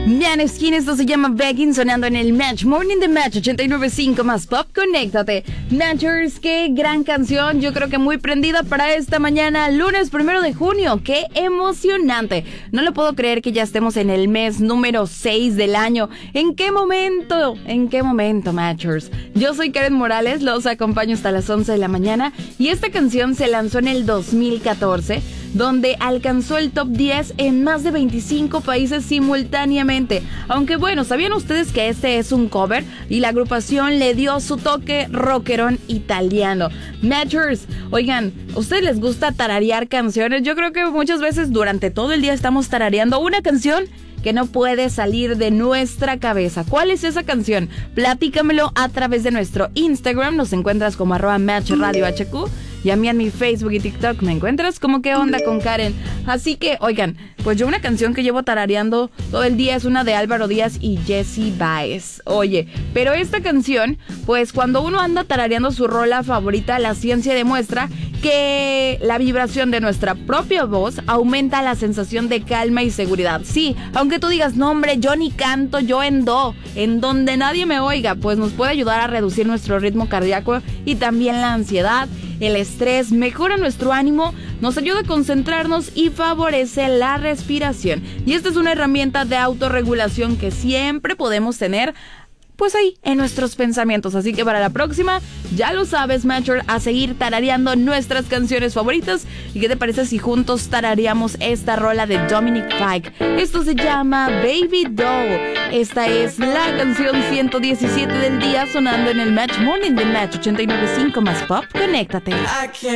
Maneskin, esto se llama Begging, sonando en el Match Morning de Match 89.5 más Pop. Conéctate. Matchers, qué gran canción. Yo creo que muy prendida para esta mañana, lunes 1 de junio. Qué emocionante. No lo puedo creer que ya estemos en el mes número 6 del año. ¿En qué momento? ¿En qué momento, Matchers? Yo soy Karen Morales, los acompaño hasta las 11 de la mañana. Y esta canción se lanzó en el 2014, donde alcanzó el top 10 en más de 25 países simultáneamente. Aunque bueno, ¿sabían ustedes que este es un cover? Y la agrupación le dio su toque rockerón italiano. Matchers, oigan, ¿a ustedes les gusta tararear canciones? Yo creo que muchas veces durante todo el día estamos tarareando una canción que no puede salir de nuestra cabeza. ¿Cuál es esa canción? Platícamelo a través de nuestro Instagram. Nos encuentras como @MatchRadioHQ. Y a mí en mi Facebook y TikTok me encuentras como ¿Qué onda con Karen? Así que, oigan, pues yo una canción que llevo tarareando todo el día es una de Álvaro Díaz y Jessie Baez. Oye, pero esta canción, pues cuando uno anda tarareando su rola favorita, la ciencia demuestra que la vibración de nuestra propia voz aumenta la sensación de calma y seguridad. Sí, aunque tú digas, no hombre, yo ni canto, yo en do, en donde nadie me oiga, pues nos puede ayudar a reducir nuestro ritmo cardíaco y también la ansiedad, el estrés, mejora nuestro ánimo, nos ayuda a concentrarnos y favorece la respiración. Y esta es una herramienta de autorregulación que siempre podemos tener, pues ahí, en nuestros pensamientos. Así que para la próxima, ya lo sabes, Matcher, a seguir tarareando nuestras canciones favoritas. ¿Y qué te parece si juntos tarareamos esta rola de Dominic Fike? Esto se llama Baby Doll. Esta es la canción 117 del día, sonando en el Match Morning de Match 89.5 más Pop. Conéctate.